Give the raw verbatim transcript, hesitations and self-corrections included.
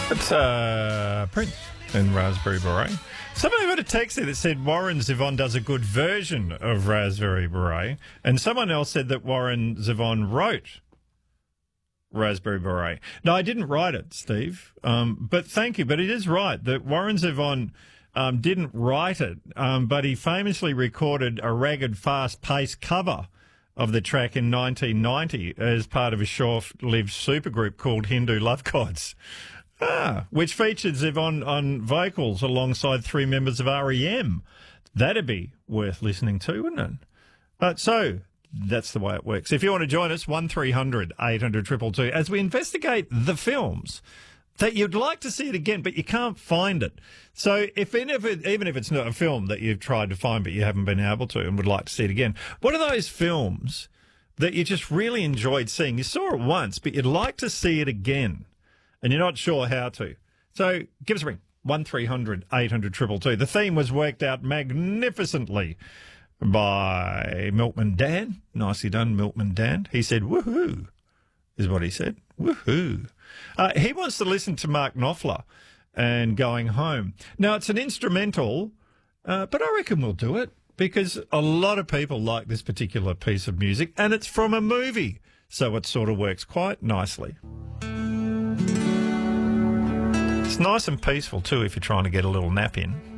It's uh, Prince and Raspberry Beret. Somebody got a text there that said Warren Zevon does a good version of Raspberry Beret, and someone else said that Warren Zevon wrote Raspberry Beret. No, I didn't write it, Steve, um, but thank you. But it is right that Warren Zevon um, didn't write it, um, but he famously recorded a ragged, fast-paced cover of the track in nineteen ninety as part of a short-lived supergroup called Hindu Love Gods. Ah, which featured Zevon on vocals alongside three members of R E M. That'd be worth listening to, wouldn't it? Uh, so that's the way it works. If you want to join us, one three hundred eight hundred two two two, as we investigate the films that you'd like to see it again, but you can't find it. So if even if, it, even if it's not a film that you've tried to find but you haven't been able to and would like to see it again, what are those films that you just really enjoyed seeing? You saw it once, but you'd like to see it again, and you're not sure how to. So give us a ring, one three hundred eight hundred two two two. The theme was worked out magnificently by Milkman Dan. Nicely done, Milkman Dan. He said, woohoo, is what he said. Woohoo. Uh, he wants to listen to Mark Knopfler and Going Home. Now, it's an instrumental, uh, but I reckon we'll do it because a lot of people like this particular piece of music, and it's from a movie, so it sort of works quite nicely. It's nice and peaceful, too, if you're trying to get a little nap in.